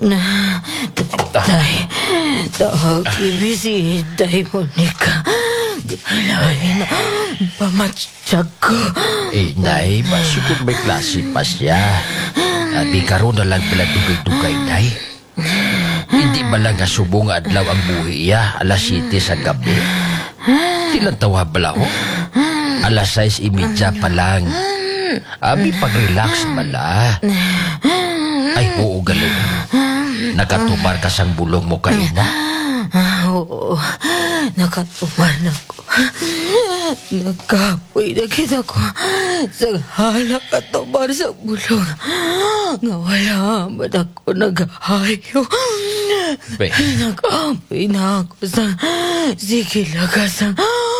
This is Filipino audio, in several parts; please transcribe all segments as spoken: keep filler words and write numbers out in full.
Day, tawag ibisi, day Monica. Alahin na, pamatsyag ko. Eh, nay, masikot may klase pa siya. Abi karon na lang pala dugay-dugay, nay. Hindi ba lang nasubong adlaw ang buhi ya, alas siyete sa gabi? Tilang tawa bala ho? Alas sais imidya pa lang. Abi pag-relax bala. Ay, oo, galing. Nakatumar ka sang bulong mo kaina. Oo, nakatuman ako. Nagkapoy na kita ko sa halak at tumar sa bulong. Nga wala man ako naghahayo. Be. Nag-apoy na ako sa sikilagasang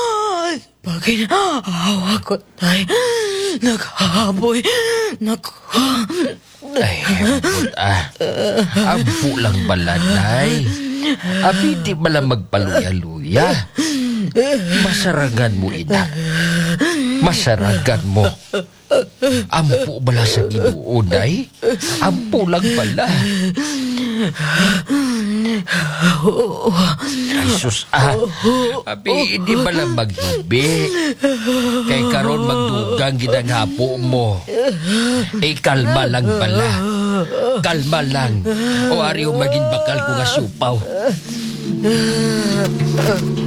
paginahawa ko tayo. Naghaboy. Naku. Ay, abot ah. Ampo lang bala, nay. Abi di bala magpaluya-luya. Masaragan mo, ina. Masaragan mo. Ampo bala sa Ginoo, nay. Ampo lang bala. Ay, sus, ah. Abi, di bala maghibi. Kay karon magdugang ginanghapo mo. Eh, kalma lang bala. Kalma lang. O ari maging bakal ko nga supaw.